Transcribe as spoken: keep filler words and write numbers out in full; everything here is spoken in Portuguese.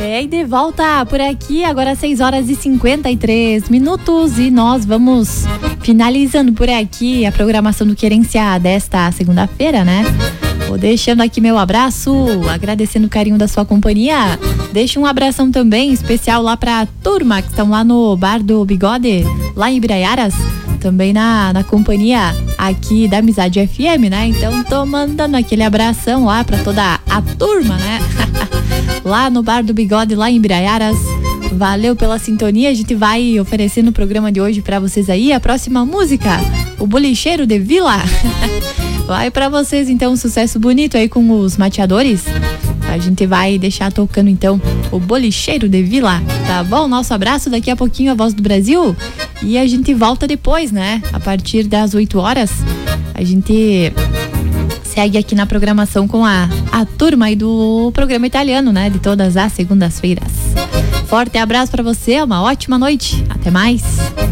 É, e de volta por aqui, agora seis horas e cinquenta e três minutos, e nós vamos finalizando por aqui a programação do Querência desta segunda-feira, né? Vou deixando aqui meu abraço, agradecendo o carinho da sua companhia. Deixa um abração também especial lá pra turma que estão lá no Bar do Bigode, lá em Ibraiaras, também na, na companhia aqui da Amizade F M, né? Então tô mandando aquele abração lá pra toda a turma, né? Lá no Bar do Bigode, lá em Ibraiaras. Valeu pela sintonia, a gente vai oferecer no programa de hoje pra vocês aí a próxima música, o Bolicheiro de Vila. Vai pra vocês então um sucesso bonito aí com os mateadores. A gente vai deixar tocando então o Bolicheiro de Vila, tá bom? Nosso abraço, daqui a pouquinho a Voz do Brasil. E a gente volta depois, né? A partir das oito horas. A gente segue aqui na programação com a, a turma aí do programa italiano, né? De todas as segundas-feiras. Forte abraço pra você, uma ótima noite. Até mais.